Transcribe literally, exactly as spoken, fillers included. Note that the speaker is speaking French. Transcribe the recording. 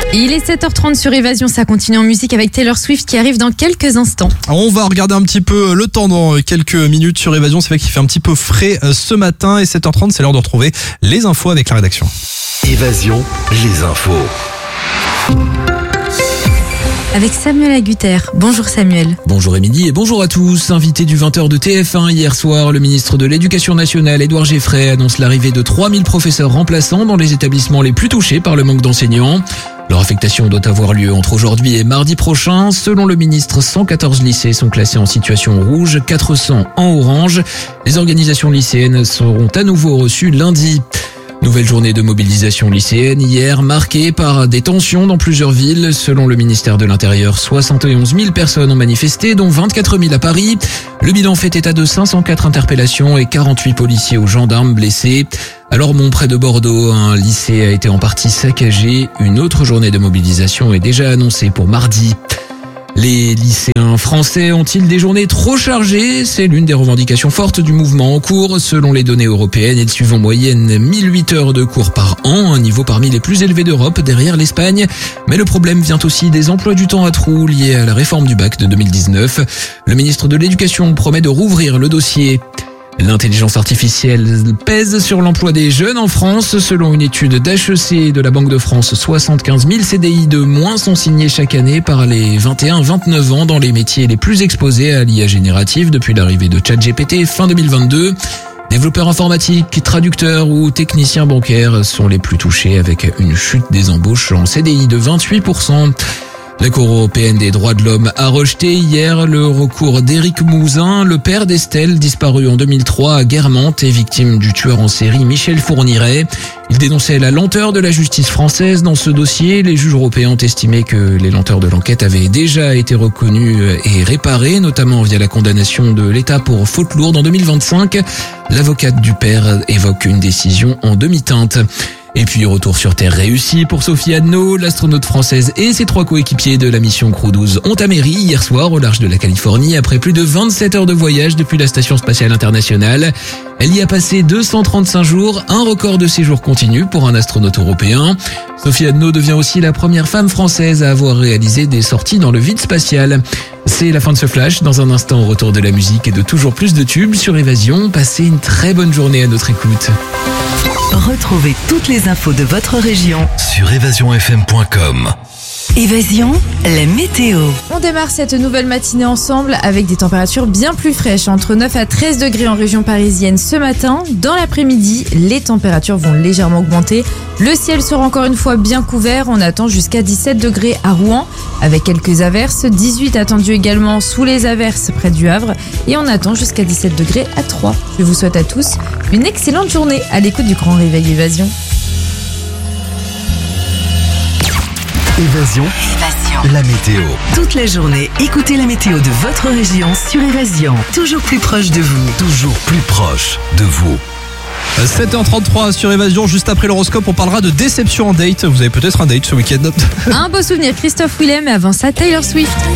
Il est sept heures trente sur Évasion, ça continue en musique avec Taylor Swift qui arrive dans quelques instants. Alors on va regarder un petit peu le temps dans quelques minutes sur Évasion. C'est vrai qu'il fait un petit peu frais ce matin et sept heures trente, c'est l'heure de retrouver les infos avec la rédaction. Évasion, les infos. Avec Samuel Agutter. Bonjour Samuel. Bonjour Émilie et bonjour à tous. Invité du vingt heures de T F un hier soir, le ministre de l'Éducation nationale, Édouard Geoffrey, annonce l'arrivée de trois mille professeurs remplaçants dans les établissements les plus touchés par le manque d'enseignants. Leur affectation doit avoir lieu entre aujourd'hui et mardi prochain. Selon le ministre, cent quatorze lycées sont classés en situation rouge, quatre cents en orange. Les organisations lycéennes seront à nouveau reçues lundi. Nouvelle journée de mobilisation lycéenne hier, marquée par des tensions dans plusieurs villes. Selon le ministère de l'Intérieur, soixante et onze mille personnes ont manifesté, dont vingt-quatre mille à Paris. Le bilan fait état de cinq cent quatre interpellations et quarante-huit policiers ou gendarmes blessés. À Lormont, près de Bordeaux, un lycée a été en partie saccagé. Une autre journée de mobilisation est déjà annoncée pour mardi. Les lycéens français ont-ils des journées trop chargées? C'est l'une des revendications fortes du mouvement en cours. Selon les données européennes, ils suivent en moyenne mille huit heures de cours par an, un niveau parmi les plus élevés d'Europe, derrière l'Espagne. Mais le problème vient aussi des emplois du temps à trous liés à la réforme du bac de deux mille dix-neuf. Le ministre de l'Éducation promet de rouvrir le dossier. L'intelligence artificielle pèse sur l'emploi des jeunes en France. Selon une étude d'H E C et de la Banque de France, soixante-quinze mille C D I de moins sont signés chaque année par les vingt et un vingt-neuf ans dans les métiers les plus exposés à l'I A générative depuis l'arrivée de ChatGPT fin deux mille vingt-deux. Développeurs informatiques, traducteurs ou techniciens bancaires sont les plus touchés avec une chute des embauches en C D I de vingt-huit pour cent. La Cour européenne des droits de l'homme a rejeté hier le recours d'Éric Mouzin, le père d'Estelle, disparu en deux mille trois à Guermantes et victime du tueur en série Michel Fourniret. Il dénonçait la lenteur de la justice française dans ce dossier. Les juges européens ont estimé que les lenteurs de l'enquête avaient déjà été reconnues et réparées, notamment via la condamnation de l'État pour faute lourde en deux mille vingt-cinq. L'avocate du père évoque une décision en demi-teinte. Et puis retour sur Terre réussi pour Sophie Adno, l'astronaute française et ses trois coéquipiers de la mission Crew douze ont atterri hier soir au large de la Californie après plus de vingt-sept heures de voyage depuis la Station spatiale internationale. Elle y a passé deux cent trente-cinq jours, un record de séjour continu pour un astronaute européen. Sophie Adno devient aussi la première femme française à avoir réalisé des sorties dans le vide spatial. C'est la fin de ce flash. Dans un instant, au retour de la musique et de toujours plus de tubes sur Évasion. Passez une très bonne journée à notre écoute. Retrouvez toutes les infos de votre région Sur évasion f m point com. Évasion, la météo. On démarre cette nouvelle matinée ensemble avec des températures bien plus fraîches, entre neuf à treize degrés en région parisienne ce matin. Dans l'après-midi, les températures vont légèrement augmenter. Le ciel sera encore une fois bien couvert. On attend jusqu'à dix-sept degrés à Rouen avec quelques averses. dix-huit attendus également sous les averses près du Havre. Et on attend jusqu'à dix-sept degrés à Troyes. Je vous souhaite à tous une excellente journée à l'écoute du Grand Réveil Évasion. Évasion, Évasion, la météo. toute la journée, écoutez la météo de votre région sur Évasion. Toujours plus proche de vous. Toujours plus proche de vous. sept heures trente-trois sur Évasion, juste après l'horoscope, on parlera de déception en date. Vous avez peut-être un date ce week-end. Un beau souvenir, Christophe Willem, et avant ça, Taylor Swift.